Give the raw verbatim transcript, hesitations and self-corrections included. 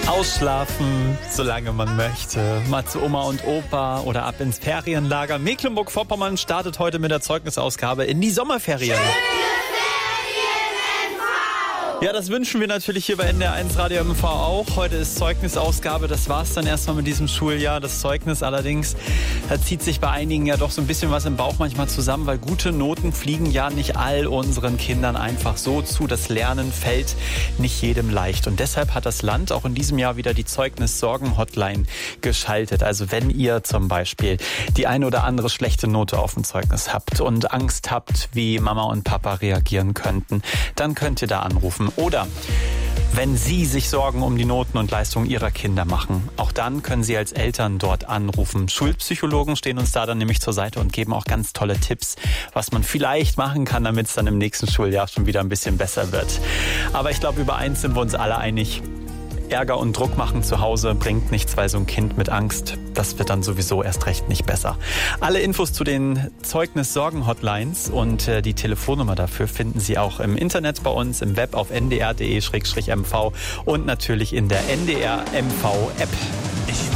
Ausschlafen, solange man möchte. Mal zu Oma und Opa oder ab ins Ferienlager. Mecklenburg-Vorpommern startet heute mit der Zeugnisausgabe in die Sommerferien. Ja, das wünschen wir natürlich hier bei N D R eins Radio M V auch. Heute ist Zeugnisausgabe, das war's dann erstmal mit diesem Schuljahr. Das Zeugnis allerdings, da zieht sich bei einigen ja doch so ein bisschen was im Bauch manchmal zusammen, weil gute Noten fliegen ja nicht all unseren Kindern einfach so zu. Das Lernen fällt nicht jedem leicht. Und deshalb hat das Land auch in diesem Jahr wieder die Zeugnis-Sorgen-Hotline geschaltet. Also wenn ihr zum Beispiel die eine oder andere schlechte Note auf dem Zeugnis habt und Angst habt, wie Mama und Papa reagieren könnten, dann könnt ihr da anrufen. Oder wenn Sie sich Sorgen um die Noten und Leistungen Ihrer Kinder machen, auch dann können Sie als Eltern dort anrufen. Schulpsychologen stehen uns da dann nämlich zur Seite und geben auch ganz tolle Tipps, was man vielleicht machen kann, damit es dann im nächsten Schuljahr schon wieder ein bisschen besser wird. Aber ich glaube, über eins sind wir uns alle einig. Ärger und Druck machen zu Hause bringt nichts, weil so ein Kind mit Angst, das wird dann sowieso erst recht nicht besser. Alle Infos zu den Zeugnis-Sorgen-Hotlines und äh, die Telefonnummer dafür finden Sie auch im Internet bei uns, im Web auf n d r punkt d e slash m v und natürlich in der N D R M V App.